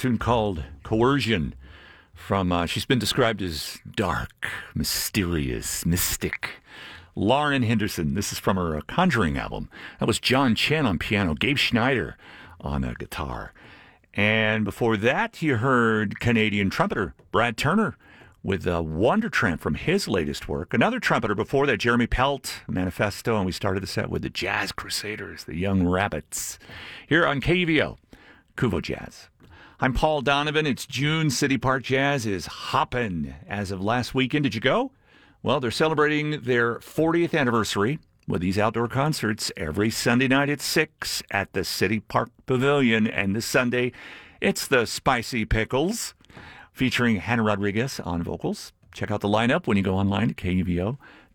tune called Coercion from, she's been described as dark, mysterious, mystic. Lauren Henderson. This is from her Conjuring album. That was John Chen on piano, Gabe Schneider on a guitar. And before that, you heard Canadian trumpeter Brad Turner with Wonder Tramp from his latest work. Another trumpeter before that, Jeremy Pelt, Manifesto, and we started the set with the Jazz Crusaders, the Young Rabbits, here on KUVO, Kuvo Jazz. I'm Paul Donovan. It's June. City Park Jazz is hopping as of last weekend. Did you go? Well, they're celebrating their 40th anniversary with these outdoor concerts every Sunday night at 6 at the City Park Pavilion. And this Sunday, it's the Spicy Pickles featuring Hannah Rodriguez on vocals. Check out the lineup when you go online at kuvo.org.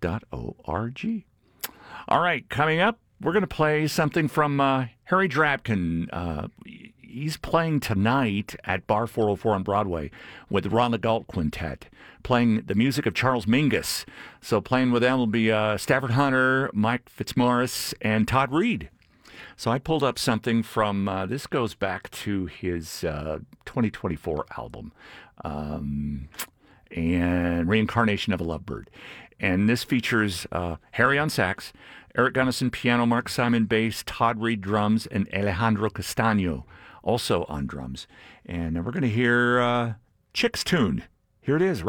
All right, coming up, we're going to play something from Harry Drabkin. He's playing tonight at Bar 404 on Broadway with Ron LeGault Quintet, playing the music of Charles Mingus. So playing with them will be Stafford Hunter, Mike Fitzmaurice, and Todd Reed. So I pulled up something from, this goes back to his 2024 album, and Reincarnation of a Lovebird. And this features Harry on sax, Eric Gunnison piano, Mark Simon bass, Todd Reed drums, and Alejandro Castaño also on drums. And we're going to hear Chick's tune. Here it is.